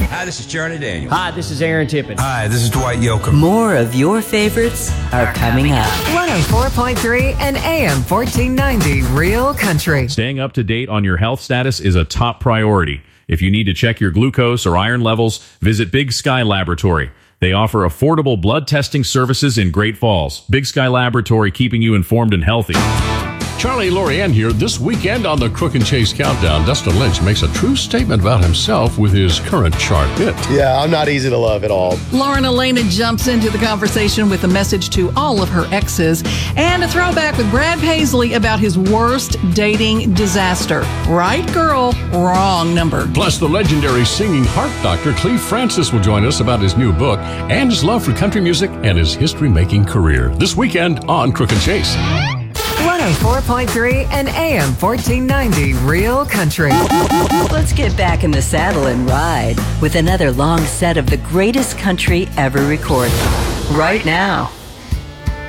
Hi, this is Charlie Daniels. Hi, this is Aaron Tippin. Hi, this is Dwight Yoakam. More of your favorites are coming up. 104.3 and AM 1490 Real Country. Staying up to date on your health status is a top priority. If you need to check your glucose or iron levels, visit Big Sky Laboratory. They offer affordable blood testing services in Great Falls. Big Sky Laboratory, keeping you informed and healthy. Charlie Lorianne here. This weekend on the Crook and Chase Countdown, Dustin Lynch makes a true statement about himself with his current chart hit. Yeah, I'm not easy to love at all. Lauren Elena jumps into the conversation with a message to all of her exes and a throwback with Brad Paisley about his worst dating disaster. Right girl, wrong number. Plus, the legendary singing heart doctor Cleve Francis will join us about his new book and his love for country music and his history-making career. This weekend on Crook and Chase. 104.3 and AM 1490 Real Country. Let's get back in the saddle and ride with another long set of the greatest country ever recorded. Right now.